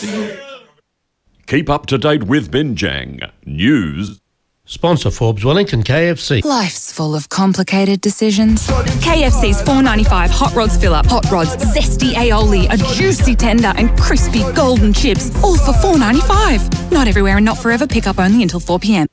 Keep up to date with Binjang News. Sponsor Forbes Wellington KFC. Life's full of complicated decisions. KFC's $4.95 Hot Rods Fill-Up. Hot Rods, zesty aioli, a juicy tender and crispy golden chips, all for $4.95. Not everywhere and not forever. Pick up only until 4 p.m.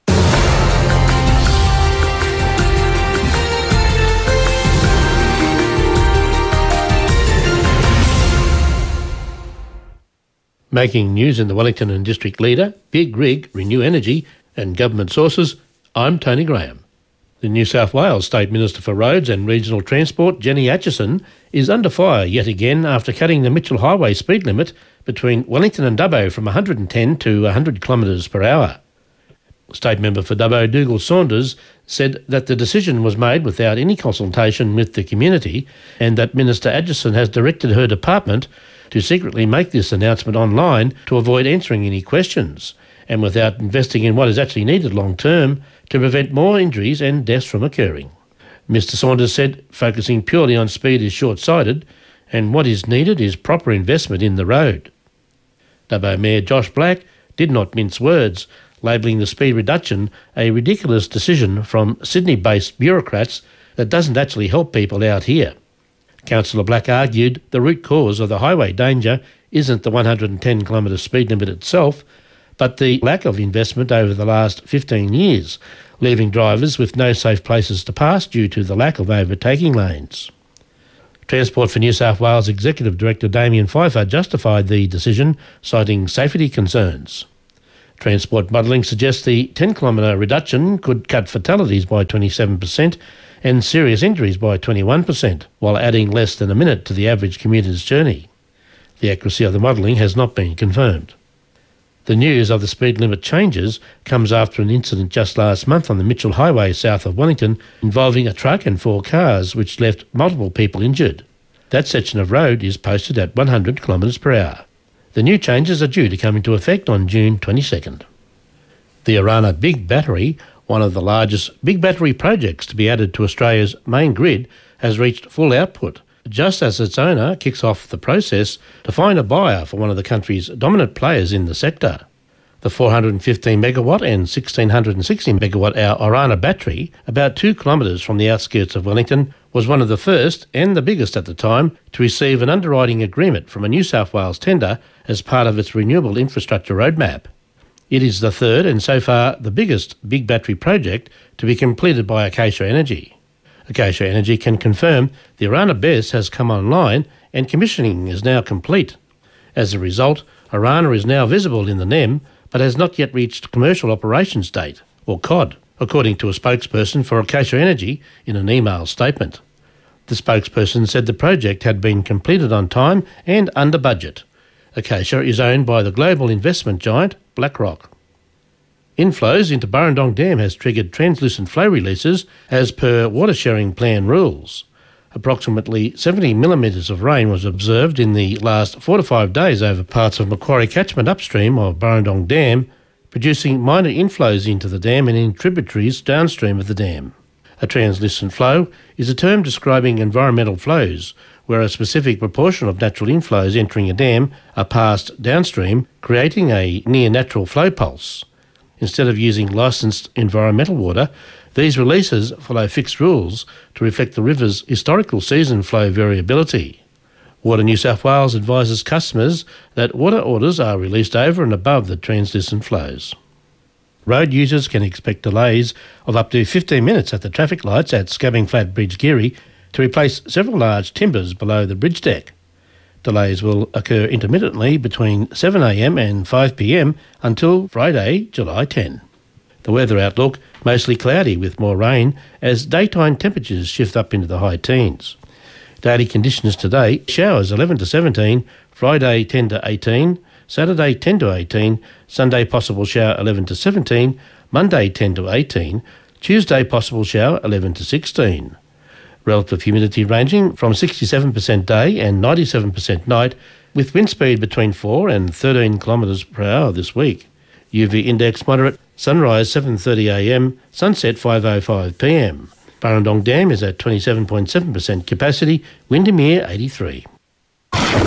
Making news in the Wellington and District Leader, Big Rig, Renew Energy and government sources, I'm Tony Graham. The New South Wales State Minister for Roads and Regional Transport, Jenny Atchison, is under fire yet again after cutting the Mitchell Highway speed limit between Wellington and Dubbo from 110 to 100 kilometres per hour. State Member for Dubbo, Dougal Saunders, said that the decision was made without any consultation with the community and that Minister Atchison has directed her department to secretly make this announcement online to avoid answering any questions and without investing in what is actually needed long term to prevent more injuries and deaths from occurring. Mr Saunders said focusing purely on speed is short-sighted and what is needed is proper investment in the road. Dubbo Mayor Josh Black did not mince words, labelling the speed reduction a ridiculous decision from Sydney-based bureaucrats that doesn't actually help people out here. Councillor Black argued the root cause of the highway danger isn't the 110 km speed limit itself, but the lack of investment over the last 15 years, leaving drivers with no safe places to pass due to the lack of overtaking lanes. Transport for New South Wales Executive Director Damien Pfeiffer justified the decision, citing safety concerns. Transport modelling suggests the 10 km reduction could cut fatalities by 27% and serious injuries by 21%, while adding less than a minute to the average commuter's journey. The accuracy of the modelling has not been confirmed. The news of the speed limit changes comes after an incident just last month on the Mitchell Highway south of Wellington involving a truck and 4 cars which left multiple people injured. That section of road is posted at 100 km per hour. The new changes are due to come into effect on June 22nd. The Orana Big Battery, one of the largest big battery projects to be added to Australia's main grid, has reached full output, just as its owner kicks off the process to find a buyer for one of the country's dominant players in the sector. The 415 megawatt and 1660 megawatt hour Orana battery, about 2 kilometres from the outskirts of Wellington, was one of the first and the biggest at the time to receive an underwriting agreement from a New South Wales tender as part of its renewable infrastructure roadmap. It is the third and so far the biggest big battery project to be completed by Acacia Energy. Acacia Energy can confirm the Orana BESS has come online and commissioning is now complete. As a result, Orana is now visible in the NEM but has not yet reached commercial operations date, or COD, according to a spokesperson for Acacia Energy in an email statement. The spokesperson said the project had been completed on time and under budget. Acacia is owned by the global investment giant BlackRock. Inflows into Burrendong Dam has triggered translucent flow releases as per water sharing plan rules. Approximately 70 millimetres of rain was observed in the last 4 to 5 days over parts of Macquarie catchment upstream of Burrendong Dam, producing minor inflows into the dam and in tributaries downstream of the dam. A translucent flow is a term describing environmental flows, where a specific proportion of natural inflows entering a dam are passed downstream, creating a near-natural flow pulse. Instead of using licensed environmental water, these releases follow fixed rules to reflect the river's historical season flow variability. Water New South Wales advises customers that water orders are released over and above the translucent flows. Road users can expect delays of up to 15 minutes at the traffic lights at Scabbing Flat Bridge Geary to replace several large timbers below the bridge deck. Delays will occur intermittently between 7am and 5pm until Friday, July 10. The weather outlook, mostly cloudy with more rain as daytime temperatures shift up into the high teens. Daily conditions today, showers 11 to 17, Friday 10 to 18, Saturday 10 to 18, Sunday possible shower 11 to 17, Monday 10 to 18, Tuesday possible shower 11 to 16. Relative humidity ranging from 67% day and 97% night, with wind speed between 4 and 13 kilometres per hour this week. UV index moderate, sunrise 7:30am, sunset 5:05pm. Burrendong Dam is at 27.7% capacity, Windermere 83.